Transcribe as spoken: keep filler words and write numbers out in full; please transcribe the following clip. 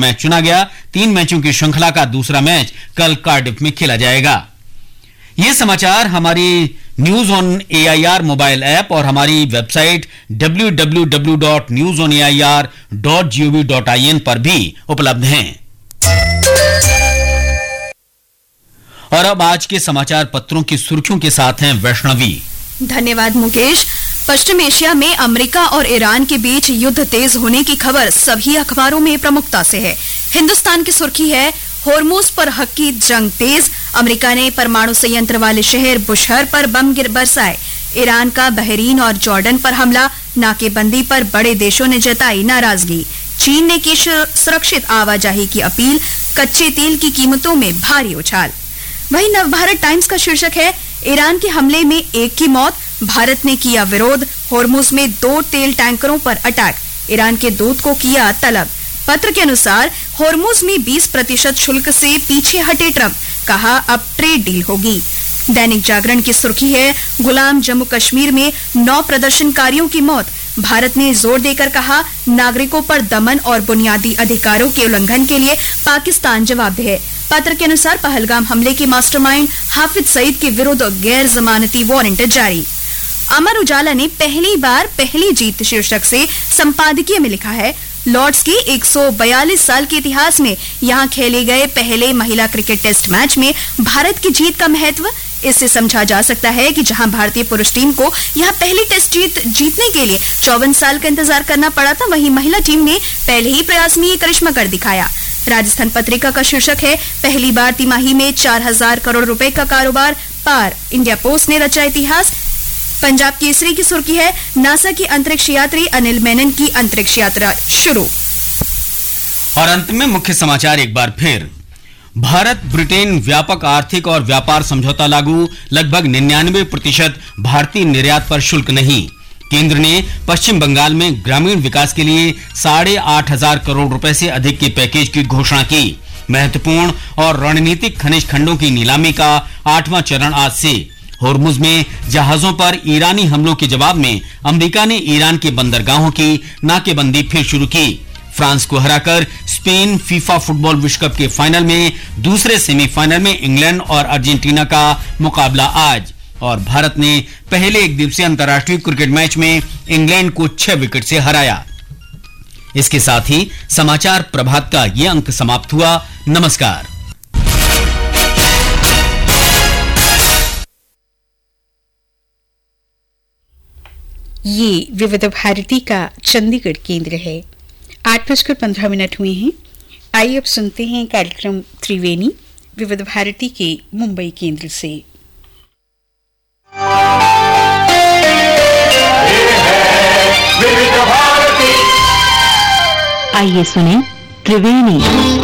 Match चुना गया। तीन मैचों की श्रृंखला का दूसरा मैच कल कार्डिफ में खेला जाएगा। ये समाचार हमारी news on AIR mobile app और हमारी website W W W dot news on A I R dot G O V dot I N पर भी उपलब्ध हैं। और अब आज के समाचार पत्रों की सुर्खियों के साथ हैं वैष्णवी। धन्यवाद मुकेश। पश्चिम एशिया में अमेरिका और ईरान के बीच युद्ध तेज होने की खबर सभी अखबारों में प्रमुखता से है। हिंदुस्तान की सुर्खी है, होर्मुज पर हक की जंग तेज, अमेरिका ने परमाणु संयंत्र वाले शहर बुशहर पर बम गिर बरसाए। ईरान का बहरीन और जॉर्डन पर हमला, नाकेबंदी पर बड़े देशों ने जताई नाराजगी। चीन ने की सुरक्षित आवाजाही की अपील, कच्चे तेल की कीमतों में भारी उछाल। वहीं नवभारत टाइम्स का शीर्षक है, ईरान के हमले में एक की मौत, भारत ने किया विरोध, होर्मुज में दो तेल टैंकरों पर अटैक, ईरान के दूत को किया तलब। पत्र के अनुसार होर्मुज में बीस प्रतिशत शुल्क से पीछे हटे ट्रंप, कहा अब ट्रेड डील होगी। दैनिक जागरण की सुर्खी है, गुलाम जम्मू कश्मीर में नौ प्रदर्शनकारियों की मौत, भारत ने जोर देकर कहा नागरिकों पर दमन और बुनियादी अधिकारों के उल्लंघन के लिए पाकिस्तान जवाबदेह है। पत्र के अनुसार पहलगाम हमले के मास्टरमाइंड हाफिज सईद के विरुद्ध गैर जमानती वारंट जारी। अमर उजाला ने पहली बार पहली जीत शीर्षक से संपादकीय में लिखा है, लॉर्ड्स के एक सौ बयालीस साल के इतिहास में यहां खेले गए पहले महिला क्रिकेट टेस्ट मैच में भारत की जीत का महत्व इससे समझा जा सकता है कि जहां भारतीय पुरुष टीम को यहां पहली टेस्ट जीत जीतने के लिए चौवन साल का इंतजार करना पड़ा था, वहीं महिला टीम ने पहले ही प्रयास में ये करिश्मा कर दिखाया। राजस्थान पत्रिका का शीर्षक है, पहली बार तिमाही में चार हजार करोड़ रुपए का कारोबार पार, इंडिया पोस्ट ने रचा इतिहास। पंजाब केसरी की सुर्खी है, नासा की अंतरिक्ष यात्री अनिल मेनन की अंतरिक्ष यात्रा शुरू। और अंत में मुख्य समाचार एक बार फिर, भारत ब्रिटेन व्यापक आर्थिक और व्यापार समझौता लागू, लगभग निन्यानवे प्रतिशत भारतीय निर्यात पर शुल्क नहीं। केंद्र ने पश्चिम बंगाल में ग्रामीण विकास के लिए साढ़े आठ हजार करोड़ रुपए से अधिक के पैकेज की घोषणा की। महत्वपूर्ण और रणनीतिक खनिज खंडों की नीलामी का आठवां चरण आज से। होर्मुज में जहाजों पर ईरानी हमलों के जवाब में अमेरिका ने ईरान के बंदरगाहों की नाकेबंदी फिर शुरू की। फ्रांस को हराकर स्पेन फीफा फुटबॉल विश्व कप के फाइनल में दूसरे सेमीफाइनल में इंग्लैंड और अर्जेंटीना का मुकाबला आज। और भारत ने पहले एक दिवसीय अंतर्राष्ट्रीय क्रिकेट मैच में इंग्लैंड को छह विकेट से हराया। इसके साथ ही समाचार प्रभात का ये अंक समाप्त हुआ। नमस्कार। ये विविध भारती का चंडीगढ़ केंद्र है। आठ बजकर पंद्रह मिनट हुए हैं। आइए अब सुनते हैं कार्यक्रम त्रिवेणी विविध भारती के मुंबई केंद्र से। आइए सुने त्रिवेणी।